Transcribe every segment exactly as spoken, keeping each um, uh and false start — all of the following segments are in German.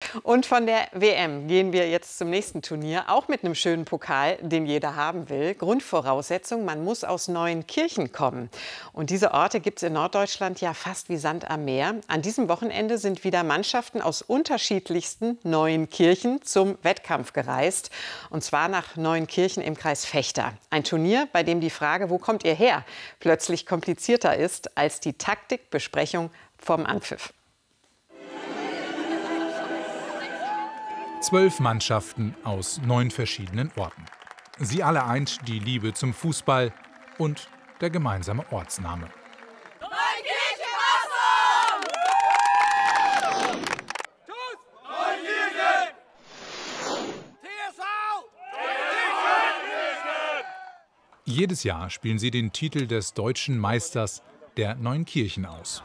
Und von der W M gehen wir jetzt zum nächsten Turnier, auch mit einem schönen Pokal, den jeder haben will. Grundvoraussetzung, man muss aus Neuenkirchen kommen. Und diese Orte gibt es in Norddeutschland ja fast wie Sand am Meer. An diesem Wochenende sind wieder Mannschaften aus unterschiedlichsten Neuenkirchen zum Wettkampf gereist. Und zwar nach Neuenkirchen im Kreis Vechta. Ein Turnier, bei dem die Frage, wo kommt ihr her, plötzlich komplizierter ist als die Taktikbesprechung vom Anpfiff. Zwölf Mannschaften aus neun verschiedenen Orten. Sie alle eint die Liebe zum Fußball und der gemeinsame Ortsname. Jedes Jahr spielen sie den Titel des deutschen Meisters der Neuenkirchen aus.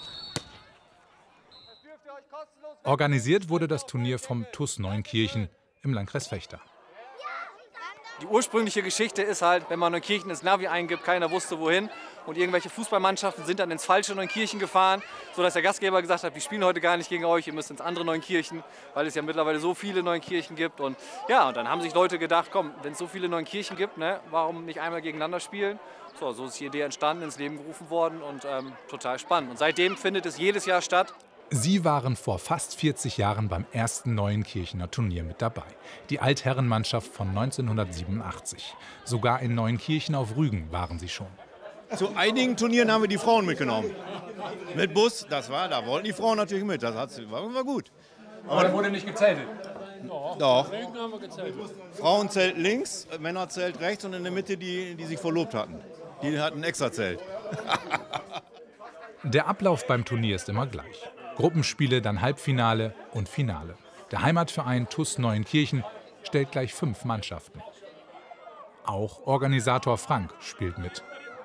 Organisiert wurde das Turnier vom T U S Neuenkirchen im Landkreis Vechta. Die ursprüngliche Geschichte ist halt, wenn man Neuenkirchen ins Navi eingibt, keiner wusste wohin. Und irgendwelche Fußballmannschaften sind dann ins falsche Neuenkirchen gefahren, sodass der Gastgeber gesagt hat, wir spielen heute gar nicht gegen euch, ihr müsst ins andere Neuenkirchen, weil es ja mittlerweile so viele Neuenkirchen gibt. Und ja, und dann haben sich Leute gedacht, komm, wenn es so viele Neuenkirchen gibt, ne, warum nicht einmal gegeneinander spielen? So, so ist die Idee entstanden, ins Leben gerufen worden und ähm, total spannend. Und seitdem findet es jedes Jahr statt. Sie waren vor fast vierzig Jahren beim ersten Neuenkirchener Turnier mit dabei. Die Altherrenmannschaft von neunzehnhundertsiebenundachtzig. Sogar in Neuenkirchen auf Rügen waren sie schon. Zu einigen Turnieren haben wir die Frauen mitgenommen. Mit Bus, das war, da wollten die Frauen natürlich mit. Das war, war gut. Aber da wurde nicht gezeltet. Doch. Frauenzelt links, Männerzelt rechts und in der Mitte die, die sich verlobt hatten. Die hatten ein extra Zelt. Der Ablauf beim Turnier ist immer gleich. Gruppenspiele, dann Halbfinale und Finale. Der Heimatverein T U S Neuenkirchen stellt gleich fünf Mannschaften. Auch Organisator Frank spielt mit.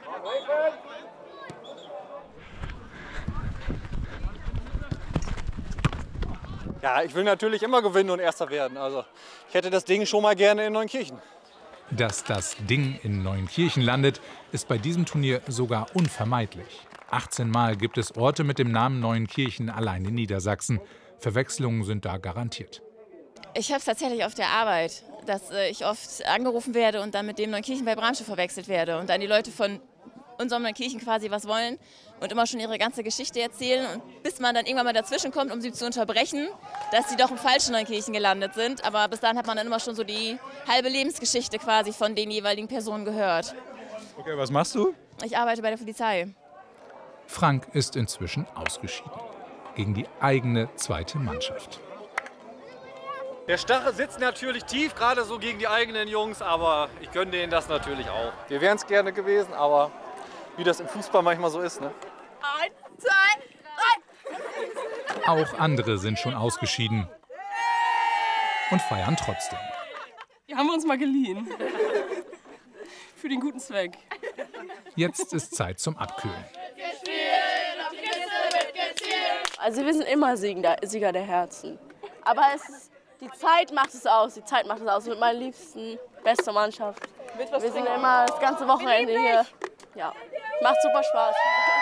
Ja, ich will natürlich immer gewinnen und Erster werden. Also ich hätte das Ding schon mal gerne in Neuenkirchen. Dass das Ding in Neuenkirchen landet, ist bei diesem Turnier sogar unvermeidlich. achtzehn Mal gibt es Orte mit dem Namen Neuenkirchen allein in Niedersachsen. Verwechslungen sind da garantiert. Ich habe es tatsächlich auf der Arbeit, dass äh, ich oft angerufen werde und dann mit dem Neuenkirchen bei Bramsche verwechselt werde. Und dann die Leute von unserem Neuenkirchen quasi was wollen und immer schon ihre ganze Geschichte erzählen. Und bis man dann irgendwann mal dazwischen kommt, um sie zu unterbrechen, dass sie doch im falschen Neuenkirchen gelandet sind. Aber bis dahin hat man dann immer schon so die halbe Lebensgeschichte quasi von den jeweiligen Personen gehört. Okay, was machst du? Ich arbeite bei der Polizei. Frank ist inzwischen ausgeschieden. Gegen die eigene zweite Mannschaft. Der Stachel sitzt natürlich tief, gerade so gegen die eigenen Jungs, aber ich gönne denen das natürlich auch. Wir wären es gerne gewesen, aber wie das im Fußball manchmal so ist. Ne? Eins, zwei, drei. Auch andere sind schon ausgeschieden und feiern trotzdem. Die haben wir uns mal geliehen. Für den guten Zweck. Jetzt ist Zeit zum Abkühlen. Also wir sind immer Sieger der Herzen. Aber es ist, die Zeit macht es aus. Die Zeit macht es aus. Mit meiner liebsten, beste Mannschaft. Wir sind immer das ganze Wochenende hier. Ja, macht super Spaß.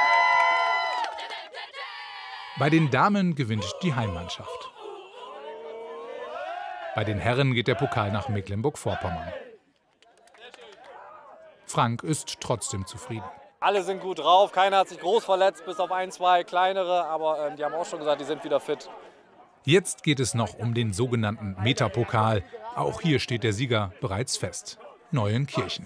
Bei den Damen gewinnt die Heimmannschaft. Bei den Herren geht der Pokal nach Mecklenburg-Vorpommern. Frank ist trotzdem zufrieden. Alle sind gut drauf, keiner hat sich groß verletzt, bis auf ein, zwei kleinere, aber äh, die haben auch schon gesagt, die sind wieder fit. Jetzt geht es noch um den sogenannten Metapokal. Auch hier steht der Sieger bereits fest: Neuenkirchen.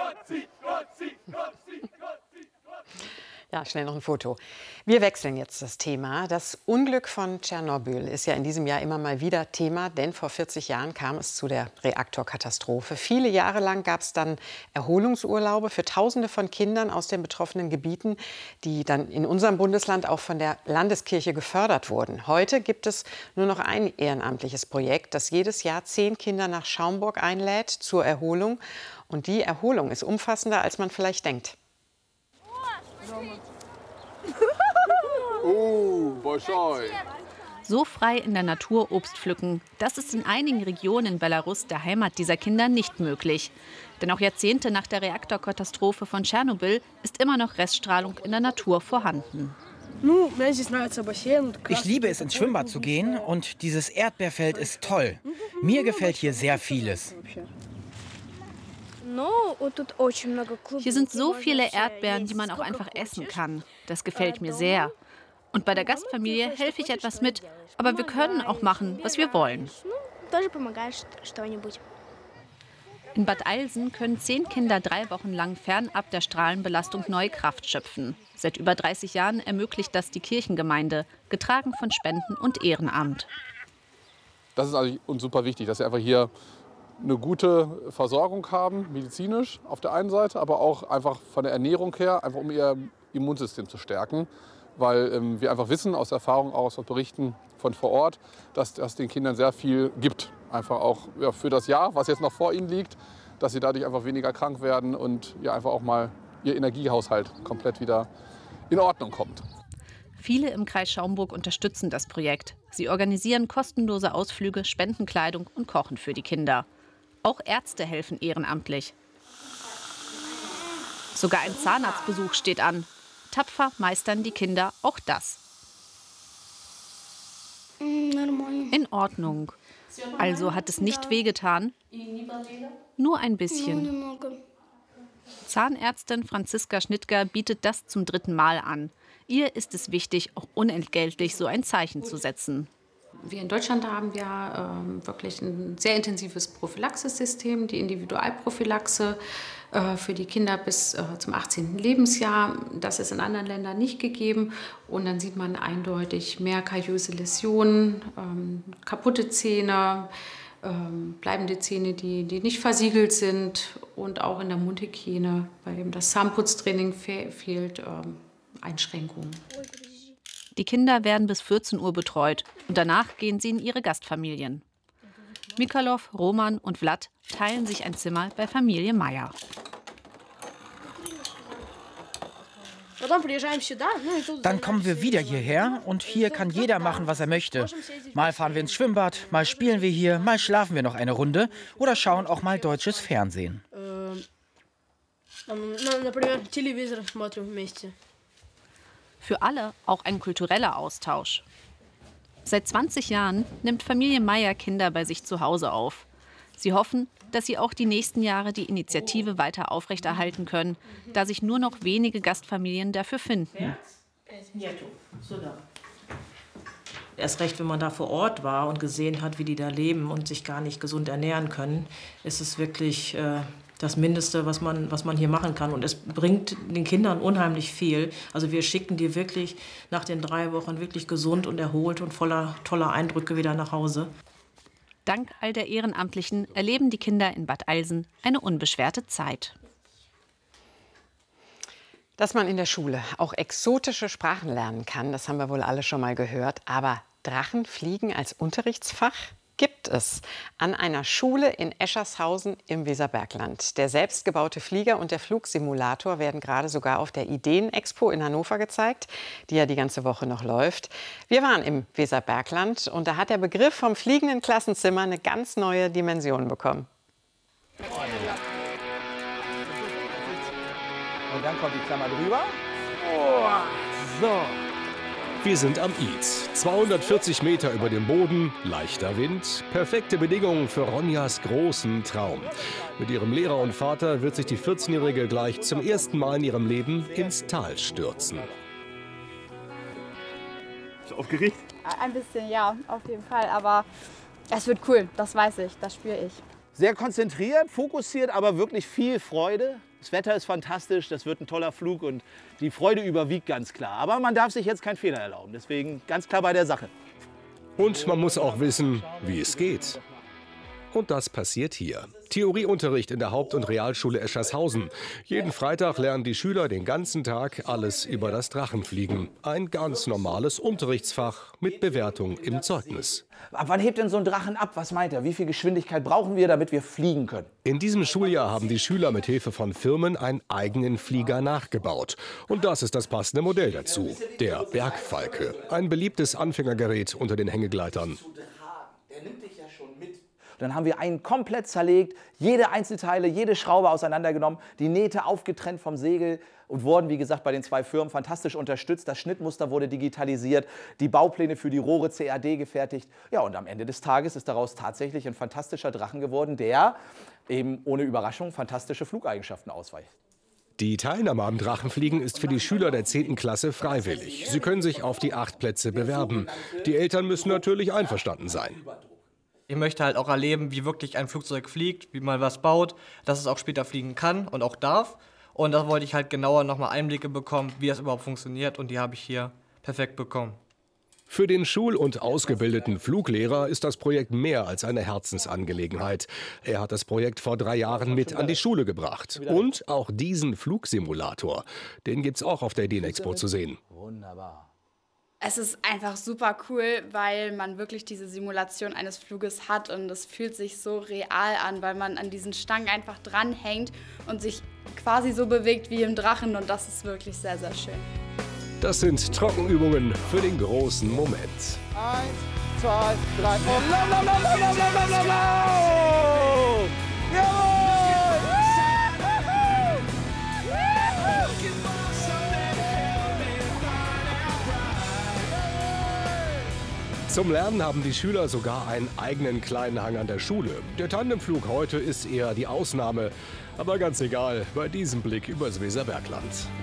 Ja, schnell noch ein Foto. Wir wechseln jetzt das Thema. Das Unglück von Tschernobyl ist ja in diesem Jahr immer mal wieder Thema, denn vor vierzig Jahren kam es zu der Reaktorkatastrophe. Viele Jahre lang gab es dann Erholungsurlaube für Tausende von Kindern aus den betroffenen Gebieten, die dann in unserem Bundesland auch von der Landeskirche gefördert wurden. Heute gibt es nur noch ein ehrenamtliches Projekt, das jedes Jahr zehn Kinder nach Schaumburg einlädt zur Erholung. Und die Erholung ist umfassender, als man vielleicht denkt. Oh, Boschoi. So frei in der Natur Obst pflücken, das ist in einigen Regionen in Belarus, der Heimat dieser Kinder, nicht möglich. Denn auch Jahrzehnte nach der Reaktorkatastrophe von Tschernobyl ist immer noch Reststrahlung in der Natur vorhanden. Ich liebe es, ins Schwimmbad zu gehen und dieses Erdbeerfeld ist toll. Mir gefällt hier sehr vieles. Hier sind so viele Erdbeeren, die man auch einfach essen kann. Das gefällt mir sehr. Und bei der Gastfamilie helfe ich etwas mit, aber wir können auch machen, was wir wollen. In Bad Eilsen können zehn Kinder drei Wochen lang fernab der Strahlenbelastung neue Kraft schöpfen. Seit über dreißig Jahren ermöglicht das die Kirchengemeinde, getragen von Spenden und Ehrenamt. Das ist also uns super wichtig, dass wir einfach hier eine gute Versorgung haben, medizinisch auf der einen Seite, aber auch einfach von der Ernährung her, einfach um ihr Immunsystem zu stärken. Weil ähm, wir einfach wissen, aus Erfahrung, auch aus Berichten von vor Ort, dass das den Kindern sehr viel gibt. Einfach auch ja, für das Jahr, was jetzt noch vor ihnen liegt, dass sie dadurch einfach weniger krank werden und ja, einfach auch mal ihr Energiehaushalt komplett wieder in Ordnung kommt. Viele im Kreis Schaumburg unterstützen das Projekt. Sie organisieren kostenlose Ausflüge, spenden Kleidung und kochen für die Kinder. Auch Ärzte helfen ehrenamtlich. Sogar ein Zahnarztbesuch steht an. Tapfer meistern die Kinder auch das. In Ordnung. Also hat es nicht wehgetan? Nur ein bisschen. Zahnärztin Franziska Schnittger bietet das zum dritten Mal an. Ihr ist es wichtig, auch unentgeltlich so ein Zeichen zu setzen. Wir in Deutschland haben ja ähm, wirklich ein sehr intensives Prophylaxesystem, die Individualprophylaxe äh, für die Kinder bis äh, zum achtzehnten Lebensjahr. Das ist in anderen Ländern nicht gegeben. Und dann sieht man eindeutig mehr kariöse Läsionen, ähm, kaputte Zähne, ähm, bleibende Zähne, die, die nicht versiegelt sind und auch in der Mundhygiene, weil eben das Zahnputztraining fe fehlt, ähm, Einschränkungen. Die Kinder werden bis vierzehn Uhr betreut und danach gehen sie in ihre Gastfamilien. Mikalov, Roman und Vlad teilen sich ein Zimmer bei Familie Meier. Dann kommen wir wieder hierher und hier kann jeder machen, was er möchte. Mal fahren wir ins Schwimmbad, mal spielen wir hier, mal schlafen wir noch eine Runde oder schauen auch mal deutsches Fernsehen. Für alle auch ein kultureller Austausch. Seit zwanzig Jahren nimmt Familie Meier Kinder bei sich zu Hause auf. Sie hoffen, dass sie auch die nächsten Jahre die Initiative weiter aufrechterhalten können, da sich nur noch wenige Gastfamilien dafür finden. Erst recht, wenn man da vor Ort war und gesehen hat, wie die da leben und sich gar nicht gesund ernähren können, ist es wirklich äh, das Mindeste, was man, was man hier machen kann. Und es bringt den Kindern unheimlich viel. Also wir schicken die wirklich nach den drei Wochen wirklich gesund und erholt und voller toller Eindrücke wieder nach Hause. Dank all der Ehrenamtlichen erleben die Kinder in Bad Eilsen eine unbeschwerte Zeit. Dass man in der Schule auch exotische Sprachen lernen kann, das haben wir wohl alle schon mal gehört. Aber Drachenfliegen als Unterrichtsfach gibt es an einer Schule in Eschershausen im Weserbergland. Der selbstgebaute Flieger und der Flugsimulator werden gerade sogar auf der Ideen-Expo in Hannover gezeigt, die ja die ganze Woche noch läuft. Wir waren im Weserbergland und da hat der Begriff vom fliegenden Klassenzimmer eine ganz neue Dimension bekommen. Und dann kommt die Klammer drüber. Oh, so. Wir sind am Iz. zweihundertvierzig Meter über dem Boden, leichter Wind, perfekte Bedingungen für Ronjas großen Traum. Mit ihrem Lehrer und Vater wird sich die vierzehnjährige gleich zum ersten Mal in ihrem Leben ins Tal stürzen. Bist du aufgeregt? Ein bisschen, ja, auf jeden Fall. Aber es wird cool, das weiß ich, das spüre ich. Sehr konzentriert, fokussiert, aber wirklich viel Freude. Das Wetter ist fantastisch, das wird ein toller Flug und die Freude überwiegt ganz klar. Aber man darf sich jetzt keinen Fehler erlauben, deswegen ganz klar bei der Sache. Und man muss auch wissen, wie es geht. Und das passiert hier. Theorieunterricht in der Haupt- und Realschule Eschershausen. Jeden Freitag lernen die Schüler den ganzen Tag alles über das Drachenfliegen. Ein ganz normales Unterrichtsfach mit Bewertung im Zeugnis. Ab wann hebt denn so ein Drachen ab? Was meint er? Wie viel Geschwindigkeit brauchen wir, damit wir fliegen können? In diesem Schuljahr haben die Schüler mit Hilfe von Firmen einen eigenen Flieger nachgebaut. Und das ist das passende Modell dazu. Der Bergfalke. Ein beliebtes Anfängergerät unter den Hängegleitern. Der nimmt dich ja schon mit. Dann haben wir einen komplett zerlegt, jede Einzelteile, jede Schraube auseinandergenommen, die Nähte aufgetrennt vom Segel und wurden, wie gesagt, bei den zwei Firmen fantastisch unterstützt. Das Schnittmuster wurde digitalisiert, die Baupläne für die Rohre C A D gefertigt. Ja, und am Ende des Tages ist daraus tatsächlich ein fantastischer Drachen geworden, der eben ohne Überraschung fantastische Flugeigenschaften ausweist. Die Teilnahme am Drachenfliegen ist für die Schüler der zehnten Klasse freiwillig. Sie können sich auf die acht Plätze bewerben. Die Eltern müssen natürlich einverstanden sein. Ich möchte halt auch erleben, wie wirklich ein Flugzeug fliegt, wie man was baut, dass es auch später fliegen kann und auch darf. Und da wollte ich halt genauer nochmal Einblicke bekommen, wie das überhaupt funktioniert. Und die habe ich hier perfekt bekommen. Für den schul- und ausgebildeten Fluglehrer ist das Projekt mehr als eine Herzensangelegenheit. Er hat das Projekt vor drei Jahren mit an die Schule gebracht. Und auch diesen Flugsimulator, den gibt's auch auf der Ideenexpo zu sehen. Wunderbar. Es ist einfach super cool, weil man wirklich diese Simulation eines Fluges hat und es fühlt sich so real an, weil man an diesen Stangen einfach dranhängt und sich quasi so bewegt wie im Drachen und das ist wirklich sehr, sehr schön. Das sind Trockenübungen für den großen Moment. Eins, zwei, drei und lau, lau, lau, lau, lau, lau, lau, lau. Jawohl! Zum Lernen haben die Schüler sogar einen eigenen kleinen Hang an der Schule. Der Tandemflug heute ist eher die Ausnahme. Aber ganz egal, bei diesem Blick übers Weserbergland.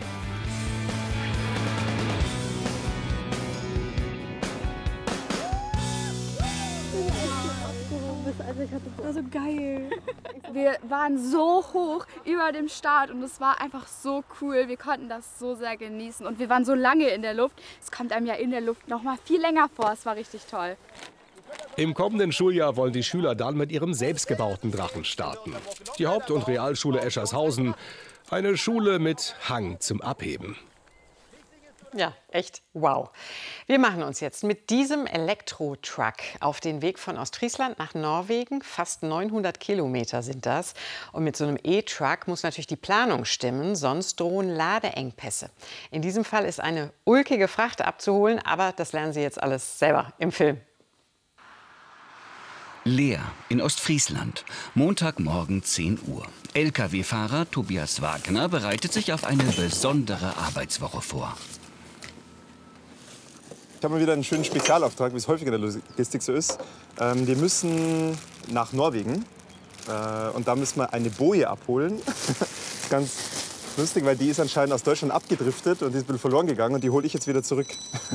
Das war so geil. Wir waren so hoch über dem Start und es war einfach so cool. Wir konnten das so sehr genießen und wir waren so lange in der Luft. Es kommt einem ja in der Luft noch mal viel länger vor. Es war richtig toll. Im kommenden Schuljahr wollen die Schüler dann mit ihrem selbstgebauten Drachen starten. Die Haupt- und Realschule Eschershausen, eine Schule mit Hang zum Abheben. Ja, echt wow. Wir machen uns jetzt mit diesem Elektro-Truck auf den Weg von Ostfriesland nach Norwegen. Fast neunhundert Kilometer sind das. Und mit so einem E-Truck muss natürlich die Planung stimmen, sonst drohen Ladeengpässe. In diesem Fall ist eine ulkige Fracht abzuholen, aber das lernen Sie jetzt alles selber im Film. Leer in Ostfriesland. Montagmorgen zehn Uhr. L K W-Fahrer Tobias Wagner bereitet sich auf eine besondere Arbeitswoche vor. Ich habe mal wieder einen schönen Spezialauftrag, wie es häufig in der Logistik so ist. Ähm, wir müssen nach Norwegen äh, und da müssen wir eine Boje abholen. Das ist ganz lustig, weil die ist anscheinend aus Deutschland abgedriftet und die ist ein bisschen verloren gegangen und die hole ich jetzt wieder zurück.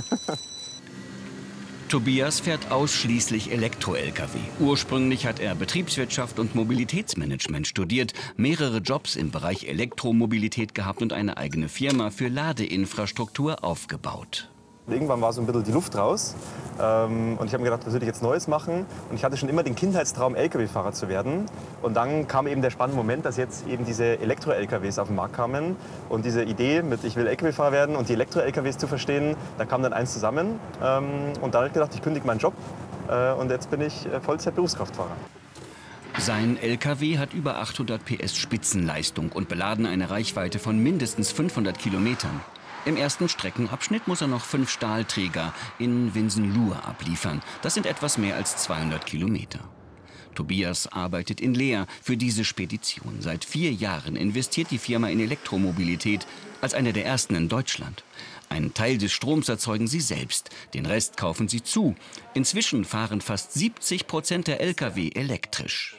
Tobias fährt ausschließlich Elektro-L K W. Ursprünglich hat er Betriebswirtschaft und Mobilitätsmanagement studiert, mehrere Jobs im Bereich Elektromobilität gehabt und eine eigene Firma für Ladeinfrastruktur aufgebaut. Irgendwann war so ein bisschen die Luft raus ähm, und ich habe mir gedacht, was würde ich jetzt Neues machen? Und ich hatte schon immer den Kindheitstraum, L K W-Fahrer zu werden. Und dann kam eben der spannende Moment, dass jetzt eben diese Elektro-L K Ws auf den Markt kamen. Und diese Idee mit, ich will L K W-Fahrer werden und die Elektro-L K Ws zu verstehen, da kam dann eins zusammen. Ähm, und dann habe ich gedacht, ich kündige meinen Job äh, und jetzt bin ich Vollzeit-Berufskraftfahrer. Sein L K W hat über achthundert P S Spitzenleistung und beladen eine Reichweite von mindestens fünfhundert Kilometern. Im ersten Streckenabschnitt muss er noch fünf Stahlträger in Winsenluhr abliefern. Das sind etwas mehr als zweihundert Kilometer. Tobias arbeitet in Leer für diese Spedition. Seit vier Jahren investiert die Firma in Elektromobilität, als eine der ersten in Deutschland. Einen Teil des Stroms erzeugen sie selbst, den Rest kaufen sie zu. Inzwischen fahren fast siebzig Prozent der L K W elektrisch.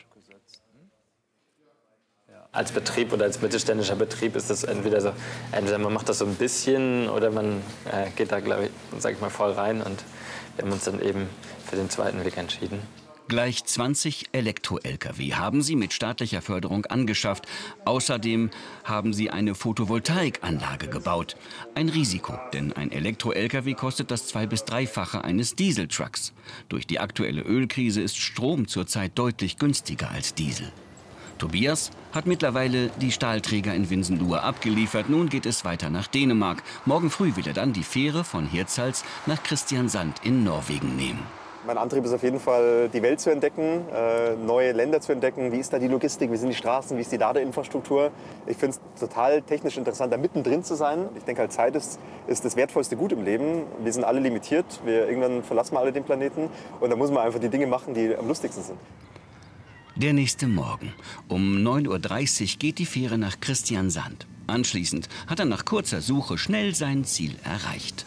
Als Betrieb oder als mittelständischer Betrieb ist es entweder so, entweder man macht das so ein bisschen oder man äh, geht da, glaube ich, sag ich mal, voll rein. Und wir haben uns dann eben für den zweiten Weg entschieden. Gleich zwanzig Elektro-L K W haben sie mit staatlicher Förderung angeschafft. Außerdem haben sie eine Photovoltaikanlage gebaut. Ein Risiko, denn ein Elektro-L K W kostet das zwei- bis dreifache eines Dieseltrucks. Durch die aktuelle Ölkrise ist Strom zurzeit deutlich günstiger als Diesel. Tobias hat mittlerweile die Stahlträger in Winsenluhr abgeliefert. Nun geht es weiter nach Dänemark. Morgen früh will er dann die Fähre von Hirtshals nach Kristiansand in Norwegen nehmen. Mein Antrieb ist auf jeden Fall, die Welt zu entdecken, äh, neue Länder zu entdecken. Wie ist da die Logistik, wie sind die Straßen, wie ist die Ladeinfrastruktur? Ich finde es total technisch interessant, da mittendrin zu sein. Ich denke halt, Zeit ist, ist das wertvollste Gut im Leben. Wir sind alle limitiert, wir, irgendwann verlassen wir alle den Planeten. Und da muss man einfach die Dinge machen, die am lustigsten sind. Der nächste Morgen. Um neun Uhr dreißig geht die Fähre nach Kristiansand. Anschließend hat er nach kurzer Suche schnell sein Ziel erreicht.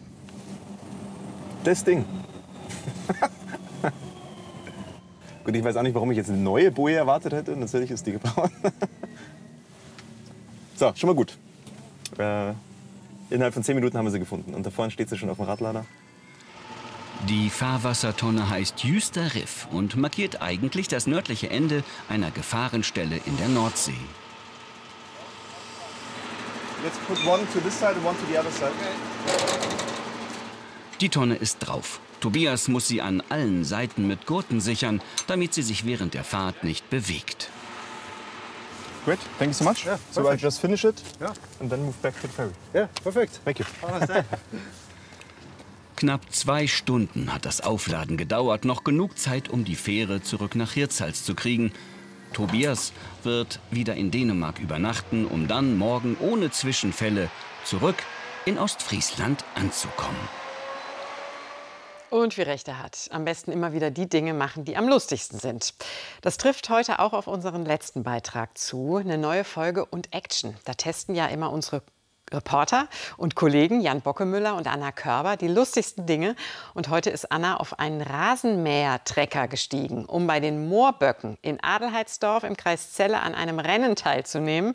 Das Ding. Gut, ich weiß auch nicht, warum ich jetzt eine neue Boje erwartet hätte. Natürlich ist die gebaut. So, schon mal gut. Äh, innerhalb von zehn Minuten haben wir sie gefunden. Und da vorne steht sie schon auf dem Radlader. Die Fahrwassertonne heißt Jüster Riff und markiert eigentlich das nördliche Ende einer Gefahrenstelle in der Nordsee. Let's put one to this side and one to the other side. Die Tonne ist drauf. Tobias muss sie an allen Seiten mit Gurten sichern, damit sie sich während der Fahrt nicht bewegt. Great, thank you so much. Yeah, so I just finish it yeah. and then move back to the ferry. Yeah, perfect. Thank you. Knapp zwei Stunden hat das Aufladen gedauert, noch genug Zeit, um die Fähre zurück nach Hirtshals zu kriegen. Tobias wird wieder in Dänemark übernachten, um dann morgen ohne Zwischenfälle zurück in Ostfriesland anzukommen. Und wie recht er hat. Am besten immer wieder die Dinge machen, die am lustigsten sind. Das trifft heute auch auf unseren letzten Beitrag zu. Eine neue Folge und Action. Da testen ja immer unsere Reporter und Kollegen Jan Bockemüller und Anna Körber die lustigsten Dinge. Und heute ist Anna auf einen Rasenmäher-Trecker gestiegen, um bei den Moorböcken in Adelheidsdorf im Kreis Celle an einem Rennen teilzunehmen.